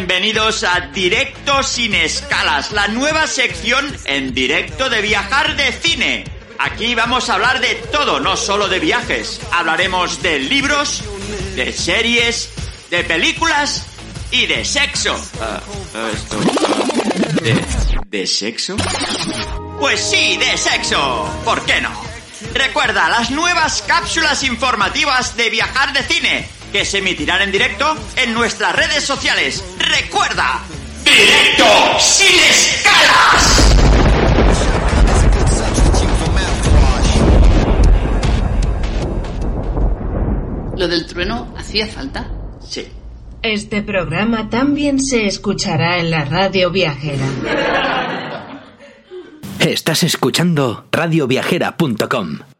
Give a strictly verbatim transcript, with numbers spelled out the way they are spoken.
Bienvenidos a Directo Sin Escalas, la nueva sección en directo de Viajar de Cine. Aquí vamos a hablar de todo, no solo de viajes. Hablaremos de libros, de series, de películas y de sexo. Uh, uh, esto, uh, ¿de, ¿De sexo? Pues sí, de sexo. ¿Por qué no? Recuerda las nuevas cápsulas informativas de Viajar de Cine, que se emitirán en directo en nuestras redes sociales. ¡Recuerda! ¡Directo Sin Escalas! ¿Lo del trueno hacía falta? Sí. Este programa también se escuchará en la radio viajera. Estás escuchando radio viajera punto com.